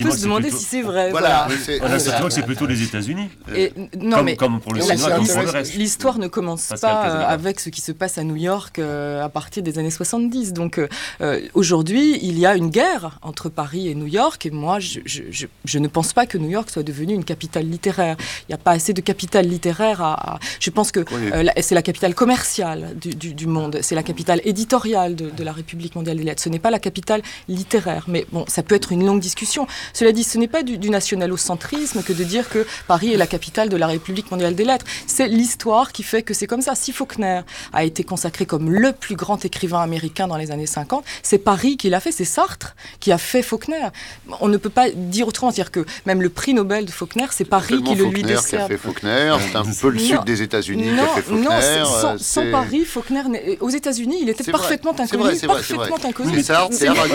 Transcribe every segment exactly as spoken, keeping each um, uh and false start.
peut se demander plutôt... si c'est vrai. Voilà. voilà. C'est... On a le sentiment que c'est plutôt les États-Unis. Et, non, comme, mais comme pour le la, cinéma, comme pour le reste. L'histoire ne commence Pascal pas Casanova. avec ce qui se passe à New York euh, à partir des années soixante-dix. Donc euh, aujourd'hui, il y a une guerre entre Paris et New York. Et moi, je, je, je, je ne pense pas que New York soit devenue une capitale littéraire. Il n'y a pas assez de capitale littéraire à... à je pense que oui. euh, c'est la capitale commerciale du, du, du monde. C'est la capitale éditoriale de, de la République mondiale des lettres. Ce n'est pas la capitale littéraire. Mais bon, ça peut être une longue discussion. Cela dit, ce n'est pas du, du nationalocentrisme que de dire que Paris est la capitale de la République mondiale des lettres. C'est l'histoire qui fait que c'est comme ça. Si Faulkner a été consacré comme le plus grand écrivain américain dans les années cinquante, c'est Paris qui l'a fait, c'est Sartre qui a fait Faulkner. On ne peut pas dire autrement, c'est-à-dire que même le prix Nobel de Faulkner, c'est Paris qui le lui Faulkner décerne. Qui a fait Faulkner, c'est un peu le non, sud des États-Unis non, qui a fait Faulkner. Non, sans, c'est... sans Paris, Faulkner, aux États-Unis, il était c'est parfaitement vrai, inconnu, c'est vrai, c'est vrai, parfaitement c'est vrai. inconnu. Oui, Sartre, c'est Aragon.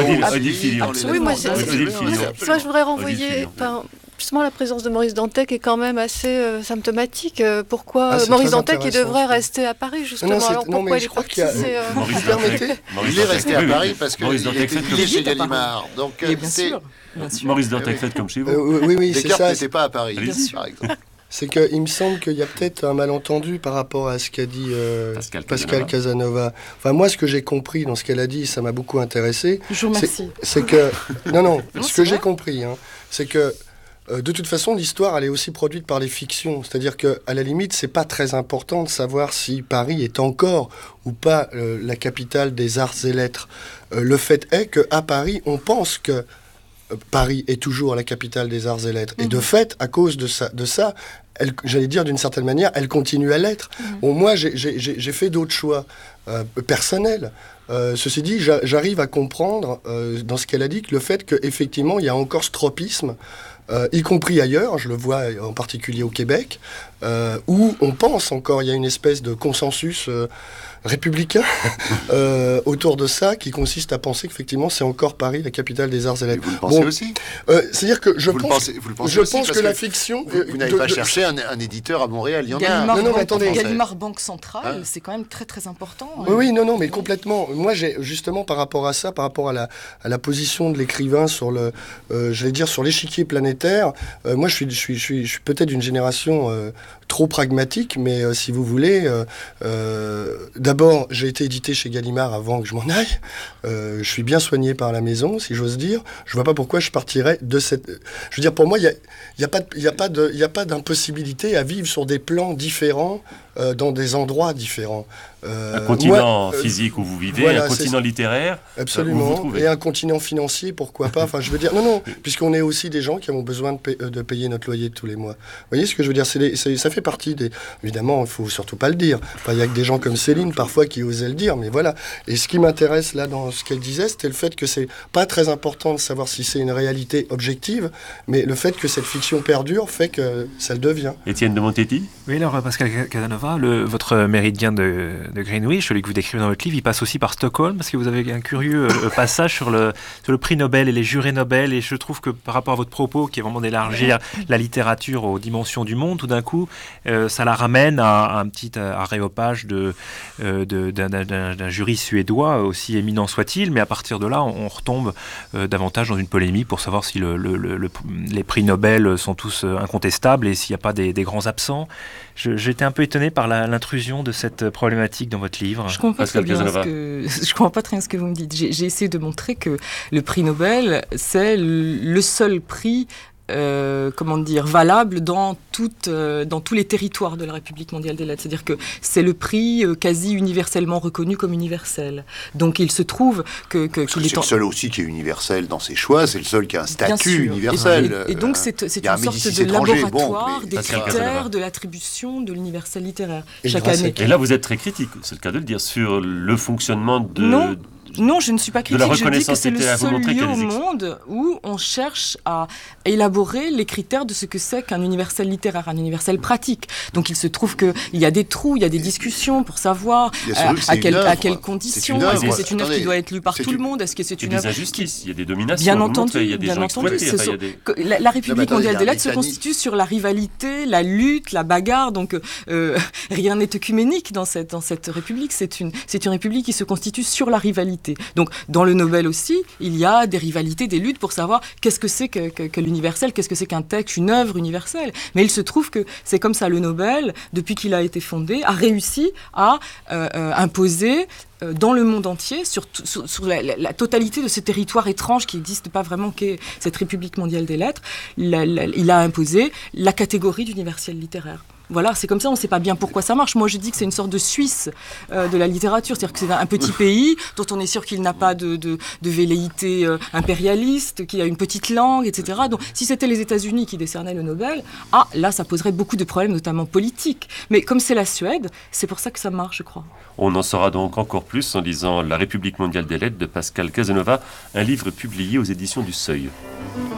Oui, moi, c'est, moi, je voudrais renvoyer. Enfin, justement, la présence de Maurice Dantec est quand même assez euh, symptomatique. Euh, pourquoi ah, Maurice Dantec, il devrait rester à Paris, justement. Non, Alors pourquoi non, il est parti a... c'est, euh... Maurice Dantec, il est resté à Paris parce qu'il était chez Gallimard. Donc, c'est... Maurice Dantec, faites comme chez vous. Euh, oui, oui, c'est ça. N'était pas à Paris, par exemple. C'est qu'il me semble qu'il y a peut-être un malentendu par rapport à ce qu'a dit euh, Pascal, Pascal Casanova. Enfin, moi, ce que j'ai compris dans ce qu'elle a dit, ça m'a beaucoup intéressé. Je vous remercie. C'est, c'est que... Non, non, non ce que vrai. j'ai compris, hein, c'est que euh, de toute façon, l'histoire, elle est aussi produite par les fictions. C'est-à-dire qu'à la limite, c'est pas très important de savoir si Paris est encore ou pas euh, la capitale des arts et lettres. Euh, le fait est qu'à Paris, on pense que Paris est toujours la capitale des arts et lettres. Mmh. Et de fait, à cause de ça, de ça elle, j'allais dire d'une certaine manière, elle continue à l'être. Mmh. Bon, moi, j'ai, j'ai, j'ai fait d'autres choix euh, personnels. Euh, ceci dit, j'a, j'arrive à comprendre, euh, dans ce qu'elle a dit, que le fait qu'effectivement, il y a encore ce tropisme, euh, y compris ailleurs, je le vois en particulier au Québec, euh, où on pense encore, il y a une espèce de consensus euh, républicain euh, autour de ça, qui consiste à penser qu'effectivement c'est encore Paris la capitale des arts et lettres. Vous le pensez bon, aussi euh, C'est-à-dire que je vous pense, pensez, vous le pensez je aussi, pense que, que la fiction... Vous, vous n'avez de, pas de, cherché un, un éditeur à Montréal, il y en Gallimard, a. Non, non, mais attendez. Gallimard Banque Centrale, hein? C'est quand même très très important. Oui, oui, non, non, mais complètement. Moi, j'ai justement par rapport à ça, par rapport à la, à la position de l'écrivain sur le, euh, je vais dire sur l'échiquier planétaire. Euh, moi, je suis, je suis, je suis, je suis peut-être d'une génération euh, trop pragmatique, mais euh, si vous voulez, euh, euh, d'abord, j'ai été édité chez Gallimard avant que je m'en aille. Euh, je suis bien soigné par la maison, si j'ose dire. Je vois pas pourquoi je partirais de cette... Je veux dire, pour moi, il y a, il y a pas, il y a pas de, il y a pas d'impossibilité à vivre sur des plans différents, euh, dans des endroits différents. Euh, un continent moi, physique euh, où vous vivez, voilà, un continent littéraire. Absolument. Où vous trouvez. Et un continent financier, pourquoi pas. Enfin, je veux dire, non, non, puisqu'on est aussi des gens qui ont besoin de, paye, de payer notre loyer tous les mois. Vous voyez ce que je veux dire, c'est les, c'est, ça fait partie des... Évidemment, il ne faut surtout pas le dire. Enfin, il y a que des gens comme Céline, parfois, qui osaient le dire, mais voilà. Et ce qui m'intéresse, là, dans ce qu'elle disait, c'était le fait que c'est pas très important de savoir si c'est une réalité objective, mais le fait que cette fiction perdure fait que ça le devient. Étienne de Montetti ? Oui, alors, Pascal Casanova, le, votre méridien de, de Greenwich, celui que vous décrivez dans votre livre, il passe aussi par Stockholm, parce que vous avez un curieux euh, passage sur le, sur le prix Nobel et les jurés Nobel, et je trouve que par rapport à votre propos, qui est vraiment d'élargir la littérature aux dimensions du monde, tout d'un coup, euh, ça la ramène à, à un petit aréopage de, euh, de, d'un, d'un, d'un jury suédois, aussi éminent soit-il, mais à partir de là, on, on retombe euh, davantage dans une polémique pour savoir si le, le, le, le, les prix Nobel sont tous incontestables et s'il n'y a pas des, des grands absents. Je, j'étais un peu étonné par la, l'intrusion de cette problématique dans votre livre. Je comprends pas très bien ce que je comprends pas très bien ce que vous me dites. J'ai, j'ai essayé de montrer que le prix Nobel, c'est le seul prix Euh, comment dire, valable dans, toute, euh, dans tous les territoires de la République mondiale des lettres. C'est-à-dire que c'est le prix euh, quasi universellement reconnu comme universel. Donc il se trouve que... que qu'il c'est est en... le seul aussi qui est universel dans ses choix, c'est le seul qui a un statut universel. Et, et, et donc c'est, c'est une sorte de laboratoire bon, des critères de l'attribution de l'universel littéraire et chaque année. Et là vous êtes très critique, c'est le cas de le dire, sur le fonctionnement de... Non. Non, je ne suis pas critique, je dis que c'est le seul lieu au monde où on cherche à élaborer les critères de ce que c'est qu'un universel littéraire, un universel pratique. Donc il se trouve qu'il y a des trous, il y a des discussions pour savoir euh, à, quel, à quelles conditions, est-ce que c'est une œuvre qui doit être lue par tout le monde, est-ce que c'est une œuvre... Il y a des injustices, il y a des dominations, bien entendu, il y a des bien gens entendu, exploités. Sont... Des... La, la République non, mondiale des lettres se constitue sur la rivalité, la lutte, la bagarre, donc euh, rien n'est œcuménique dans cette, dans cette République, c'est une, c'est une République qui se constitue sur la rivalité rivalité. Donc, dans le Nobel aussi, il y a des rivalités, des luttes pour savoir qu'est-ce que c'est que, que, que l'universel, qu'est-ce que c'est qu'un texte, une œuvre universelle. Mais il se trouve que c'est comme ça, le Nobel, depuis qu'il a été fondé, a réussi à euh, euh, imposer euh, dans le monde entier, sur, sur, sur la, la, la totalité de ce territoire étrange qui n'existe pas vraiment, qu'est cette République mondiale des lettres, la, la, il a imposé la catégorie d'universel littéraire. Voilà, c'est comme ça, on ne sait pas bien pourquoi ça marche. Moi, je dis que c'est une sorte de Suisse euh, de la littérature, c'est-à-dire que c'est un petit pays dont on est sûr qu'il n'a pas de, de, de velléité euh, impérialiste, qu'il a une petite langue, et cetera. Donc, si c'était les États-Unis qui décernaient le Nobel, ah, là, ça poserait beaucoup de problèmes, notamment politiques. Mais comme c'est la Suède, c'est pour ça que ça marche, je crois. On en saura donc encore plus en lisant La République mondiale des lettres de Pascal Casanova, un livre publié aux éditions du Seuil.